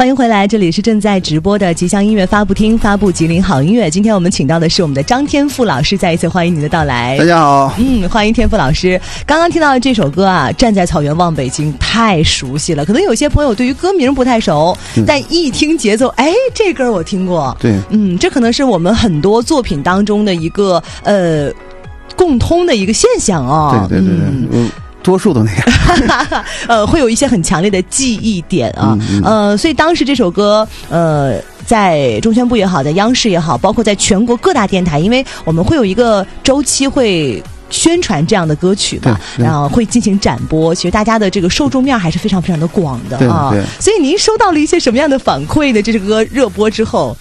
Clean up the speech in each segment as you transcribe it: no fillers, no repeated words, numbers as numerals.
欢迎回来，这里是正在直播的吉祥音乐发布厅，发布吉林好音乐。今天我们请到的是我们的张天赋老师，再一次欢迎您的到来。 大家好。 欢迎天赋老师。刚刚听到的这首歌啊，站在草原望北京，太熟悉了。可能有些朋友对于歌名不太熟，但一听节奏，哎，这歌我听过。 对， 这可能是我们很多作品当中的一个共通的一个现象哦。 对，多数都那样。会有一些很强烈的记忆点啊。所以当时这首歌在中宣部也好，在央视也好，包括在全国各大电台，因为我们会有一个周期会宣传这样的歌曲嘛，然后会进行展播，其实大家的这个受众面还是非常非常的广的啊。 对， 所以您收到了一些什么样的反馈呢？这首歌热播之后，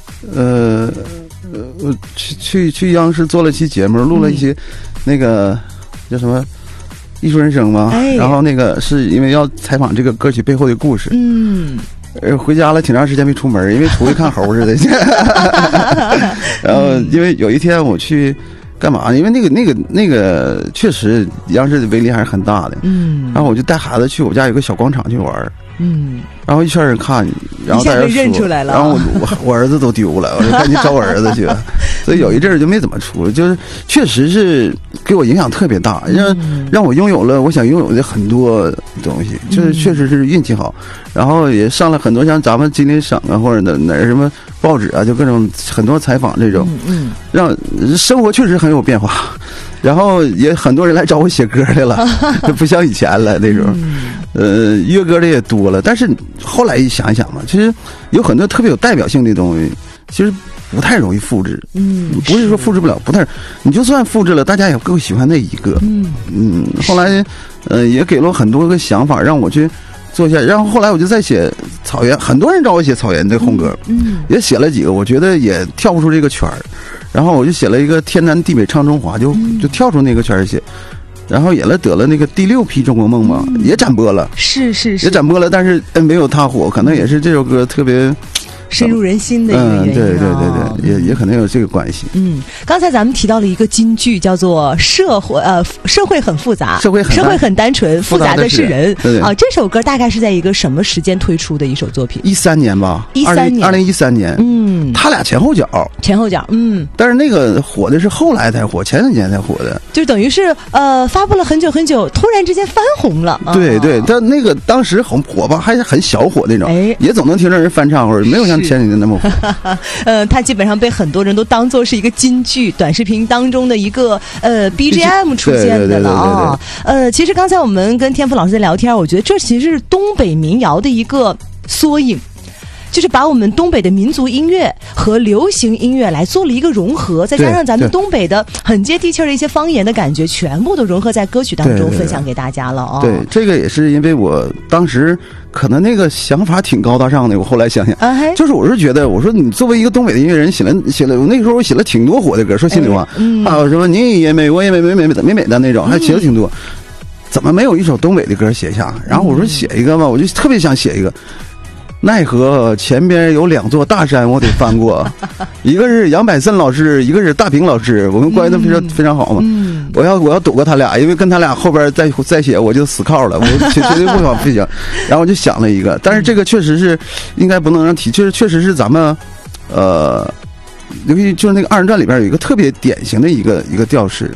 我去央视做了期节目，录了一些那个叫什么艺术人生嘛，然后那个是因为要采访这个歌曲背后的故事。回家了挺长时间没出门，因为出去看猴似的。然后因为有一天我去干嘛？因为那个确实央视的威力还是很大的。然后我就带孩子去我家有个小广场去玩。然后一圈人看，然后大家认出来了， 然后我儿子都丢了，我就赶紧找我儿子去了。所以有一阵儿就没怎么出，就是确实是给我影响特别大，让我拥有了我想拥有的很多东西，就是确实是运气好。然后也上了很多像咱们吉林省啊或者哪儿什么报纸啊，就各种很多采访这种，让生活确实很有变化。然后也很多人来找我写歌来了，就不像以前了那种。约歌的也多了，但是后来一想一想嘛，其实有很多特别有代表性的东西，其实不太容易复制。不是说复制不了，不太，你就算复制了，大家也更喜欢那一个。后来也给了我很多个想法让我去做一下，然后后来我就在写草原，很多人找我写草原的红歌，也写了几个，我觉得也跳不出这个圈儿。然后我就写了一个天南地北唱中华，就跳出那个圈儿写。然后也得了那个第6批中国梦嘛，也展播了， 是， 也展播了，但是没有他火，可能也是这首歌特别深入人心的一个原因。 对，也可能有这个关系。 刚才咱们提到了一个金句，叫做社会很复杂，社会很单纯，复杂的是人。啊，这首歌大概是在一个什么时间推出的一首作品 ？13年吧，2013年。他俩前后脚。但是那个火的是后来才火，前2年才火的， 就等于是发布了很久很久，突然之间翻红了。 对，但那个当时很火吧，还是很小火那种，也总能听着人翻唱，或者没有像前几年那么火。 它基本上被很多人都当作是一个金句，短视频当中的一个BGM 出现的了啊。其实刚才我们跟天赋老师在聊天，我觉得这其实是东北民谣的一个缩影。就是把我们东北的民族音乐和流行音乐来做了一个融合，再加上咱们东北的很接地气的一些方言的感觉，全部都融合在歌曲当中分享给大家了啊。 对，这个也是因为我当时可能那个想法挺高大上的，我后来想想，就是我是觉得，我说你作为一个东北的音乐人，写了，那个时候我写了挺多火的歌，说心里话，还有什么你也美，我也美的那种，还写了挺多，怎么没有一首东北的歌写下？然后我说写一个吧，我就特别想写一个。奈何前边有2座大山，我得翻过。一个是杨百森老师，一个是大平老师，我们关系都非常好嘛。我要躲过他俩，因为跟他俩后边再写我就死靠了，我绝对不想不行。然后我就想了一个，但是这个确实是应该不能让提，确实是咱们尤其就是那个2人转里边有一个特别典型的一个调式。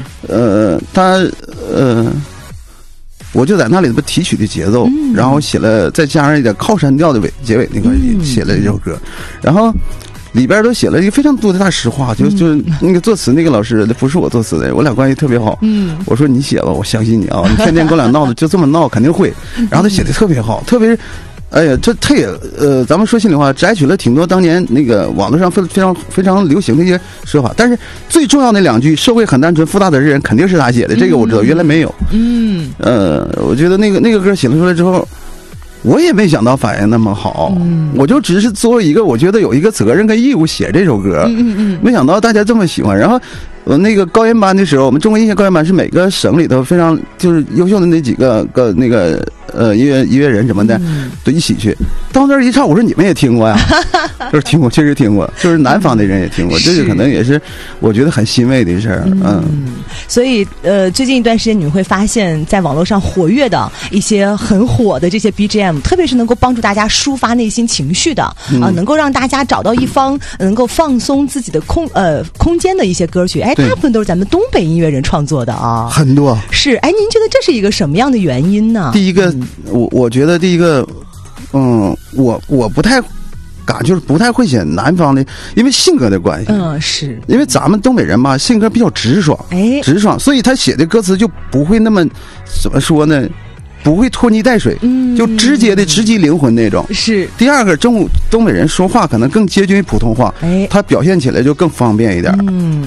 我就在那里边提取的节奏，然后写了，再加上一点靠山调的结尾那块写了一首歌，然后里边都写了一个非常多的大实话，就是那个作词那个老师不是我作词的，我俩关系特别好。我说你写吧，我相信你啊，你天天跟我俩闹的就这么闹肯定会。然后他写的特别好，特别是哎呀，他也咱们说心里话，摘取了挺多当年那个网络上非常流行的一些说法，但是最重要的2句，社会很单纯，复杂的人肯定是他写的，这个我知道，原来没有。我觉得那个歌写了出来之后，我也没想到反应那么好，我就只是作为一个我觉得有一个责任跟义务写这首歌，没想到大家这么喜欢。然后那个高研班的时候，我们中国音乐高研班是每个省里头非常就是优秀的那几个那个音乐人什么的，都一起去。到那儿一唱，我说你们也听过呀？就是听过，确实听过，就是南方的人也听过，这个可能也是我觉得很欣慰的事儿。 所以最近一段时间你会发现在网络上活跃的一些很火的这些 BGM， 特别是能够帮助大家抒发内心情绪的能够让大家找到一方能够放松自己的空间的一些歌曲，哎，大部分都是咱们东北音乐人创作的啊，很多是。哎，您觉得这是一个什么样的原因呢？ 第一个，我觉得第一个，我不太敢，就是不太会写南方的，因为性格的关系。 是因为咱们东北人吧，性格比较直爽，直爽，所以他写的歌词就不会那么怎么说呢？不会拖泥带水，就直接的直击灵魂那种。 是。 第二个，东北人说话可能更接近于普通话，他表现起来就更方便一点。